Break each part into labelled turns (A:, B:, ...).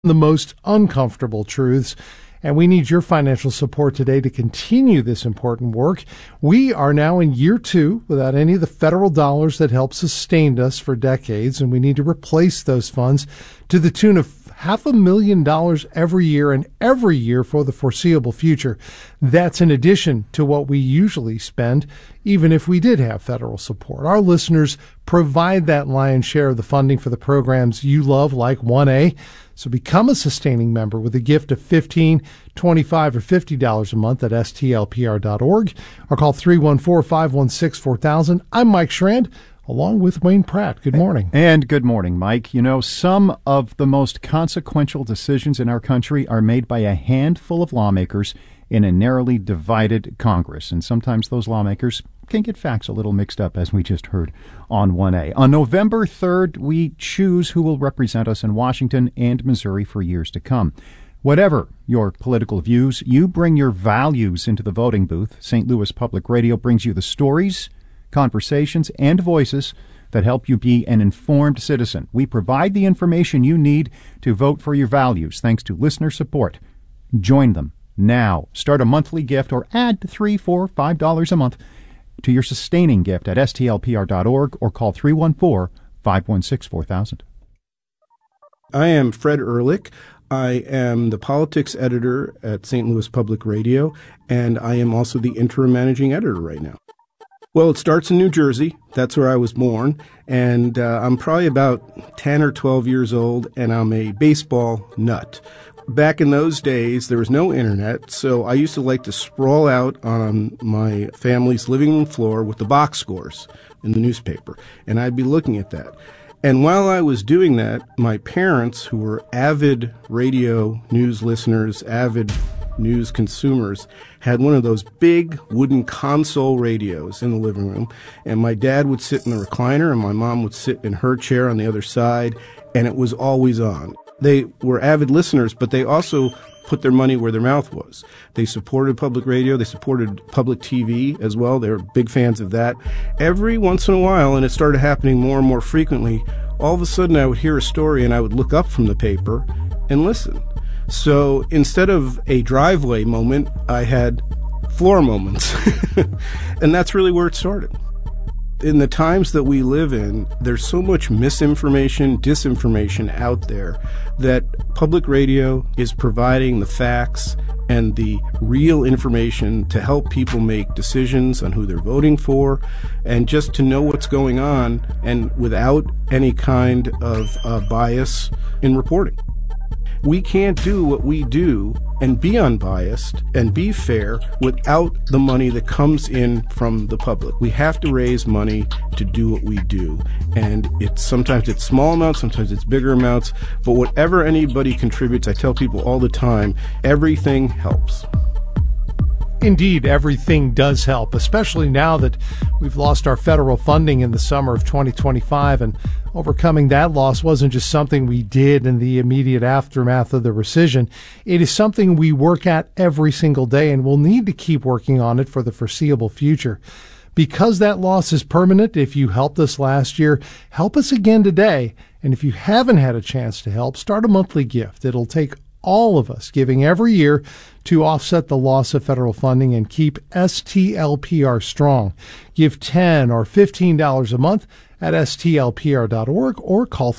A: the most uncomfortable truths. And we need your financial support today to continue this important work. We are now in year 2 without any of the federal dollars that helped sustain us for decades, and we need to replace those funds to the tune of $500,000 every year and every year for the foreseeable future. That's in addition to what we usually spend, even if we did have federal support. Our listeners provide that lion's share of the funding for the programs you love, like 1A. So become a sustaining member with a gift of $15, $25, or $50 a month at stlpr.org, or call 314-516-4000. I'm Mike Schrand, along with Wayne Pratt. Good morning.
B: And good morning, Mike. You know, some of the most consequential decisions in our country are made by a handful of lawmakers in a narrowly divided Congress. And sometimes those lawmakers can get facts a little mixed up, as we just heard on 1A. On November 3rd, we choose who will represent us in Washington and Missouri for years to come. Whatever your political views, you bring your values into the voting booth. St. Louis Public Radio brings you the stories, conversations, and voices that help you be an informed citizen. We provide the information you need to vote for your values, thanks to listener support. Join them now. Start a monthly gift or add $3, $4, $5 a month to your sustaining gift at stlpr.org or call 314-516-4000.
C: I am Fred Ehrlich. I am the politics editor at St. Louis Public Radio, and I am also the interim managing editor right now. Well, it starts in New Jersey. That's where I was born, and I'm probably about 10 or 12 years old, and I'm a baseball nut. Back in those days, there was no internet, so I used to like to sprawl out on my family's living room floor with the box scores in the newspaper, and I'd be looking at that. And while I was doing that, my parents, who were avid radio news listeners, avid news consumers, had one of those big wooden console radios in the living room, and my dad would sit in the recliner and my mom would sit in her chair on the other side, and it was always on. They were avid listeners, but they also put their money where their mouth was. They supported public radio. They supported public TV as well. They were big fans of that. Every once in a while, and it started happening more and more frequently, all of a sudden I would hear a story and I would look up from the paper and listen. So instead of a driveway moment, I had floor moments. And that's really where it started. In the times that we live in, there's so much misinformation, disinformation out there that public radio is providing the facts and the real information to help people make decisions on who they're voting for and just to know what's going on and without any kind of bias in reporting. We can't do what we do and be unbiased and be fair without the money that comes in from the public. We have to raise money to do what we do. And sometimes it's small amounts, sometimes it's bigger amounts, but whatever anybody contributes, I tell people all the time, everything helps.
A: Indeed, everything does help, especially now that we've lost our federal funding in the summer of 2025, and overcoming that loss wasn't just something we did in the immediate aftermath of the rescission. It is something we work at every single day, and we'll need to keep working on it for the foreseeable future. Because that loss is permanent, if you helped us last year, help us again today. And if you haven't had a chance to help, start a monthly gift. It'll take all of us giving every year to offset the loss of federal funding and keep STLPR strong. Give $10 or $15 a month at stlpr.org or call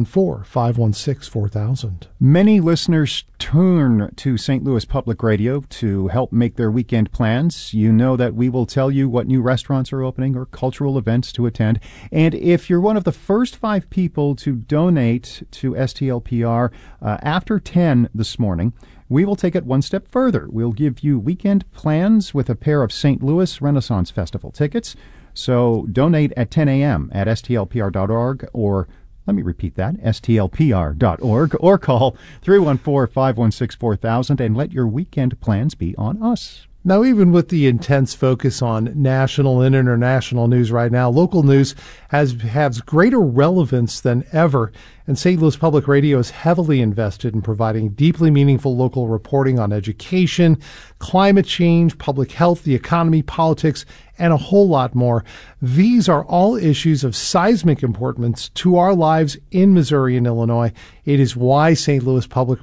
A: 314-516-4000.
B: Many listeners turn to St. Louis Public Radio to help make their weekend plans. You know that we will tell you what new restaurants are opening or cultural events to attend. And if you're one of the first 5 people to donate to STLPR after 10 this morning, we will take it one step further. We'll give you weekend plans with a pair of St. Louis Renaissance Festival tickets. So donate at 10 a.m. at stlpr.org, or let me repeat that, stlpr.org, or call 314-516-4000 and let your weekend plans be on us.
A: Now, even with the intense focus on national and international news right now, local news has greater relevance than ever, and St. Louis Public Radio is heavily invested in providing deeply meaningful local reporting on education, climate change, public health, the economy, politics, and a whole lot more. These are all issues of seismic importance to our lives in Missouri and Illinois. It is why St. Louis Public